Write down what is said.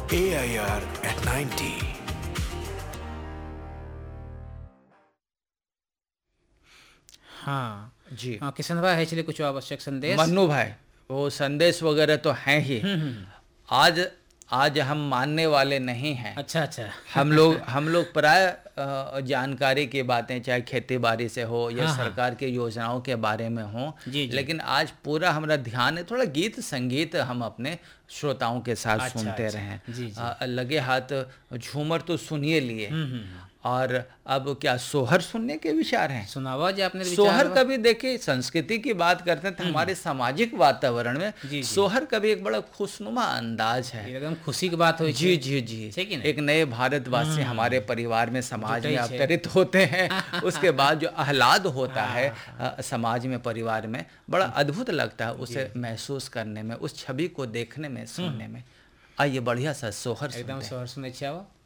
AIR at 90. हाँ जी हाँ, किशन भाई है, चलिए कुछ आवश्यक संदेश। मन्नू भाई, वो संदेश वगैरह तो हैं ही। आज आज हम मानने वाले नहीं हैं। अच्छा अच्छा। हम लोग प्राय जानकारी की बातें, चाहे खेती बाड़ी से हो या हाँ, सरकार की योजनाओं के बारे में हो, जी, जी। लेकिन आज पूरा हमारा ध्यान है थोड़ा गीत संगीत हम अपने श्रोताओं के साथ अच्छा, सुनते अच्छा। रहें। जी, जी। लगे हाथ झूमर तो सुनिए लिए, और अब क्या सोहर सुनने के विचार हैं। सुनावा जी आपने विचार सोहर बा? कभी देखिए, संस्कृति की बात करते हैं तो हमारे सामाजिक वातावरण में जी, जी। सोहर कभी एक बड़ा खुशनुमा अंदाज है। एकदम खुशी की बात हुई जी जी जी। ठीक है ना? एक नए भारतवासी हमारे परिवार में समाज में जुटै छे। अवतरित होते हैं, उसके बाद जो आह्लाद होता है समाज में परिवार में, बड़ा अद्भुत लगता है उसे महसूस करने में, उस छवि को देखने में, सुनने में। आइए बढ़िया सा सोहर एकदम सुनते हैं। सोहर सुनै छियै।